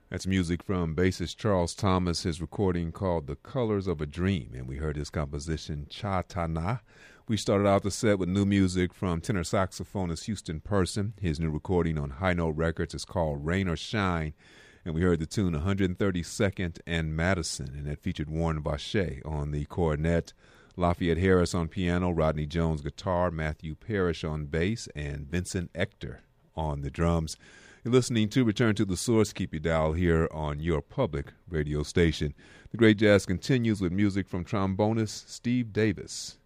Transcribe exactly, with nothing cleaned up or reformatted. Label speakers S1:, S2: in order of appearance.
S1: That's music from bassist Charles Thomas, his recording called The Colors of a Dream, and we heard his composition Cha Ta Na. We started out the set with new music from tenor saxophonist Houston Person. His new recording on High Note Records is called Rain or Shine, and we heard the tune one hundred thirty-second and Madison, and that featured Warren Vache on the cornet, Lafayette Harris on piano, Rodney Jones guitar, Matthew Parrish on bass, and Vincent Ector on the drums. You're listening to Return to the Source. Keep your dial here on your public radio station. The great jazz continues with music from trombonist Steve Davis.